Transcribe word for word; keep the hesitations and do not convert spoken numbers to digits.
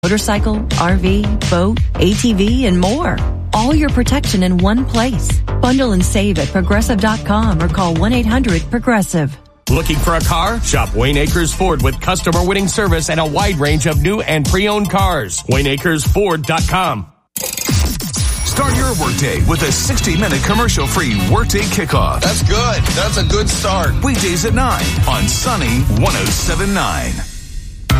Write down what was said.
Motorcycle, R V, boat, A T V, and more. All your protection in one place. Bundle and save at Progressive dot com or call one eight hundred Progressive. Looking for a car? Shop Wayne Acres Ford with customer-winning service and a wide range of new and pre-owned cars. Wayne Acres Ford dot com. Start your workday with a sixty-minute commercial-free Workday Kickoff. That's good. That's a good start. Weekdays at nine on Sunny one oh seven point nine.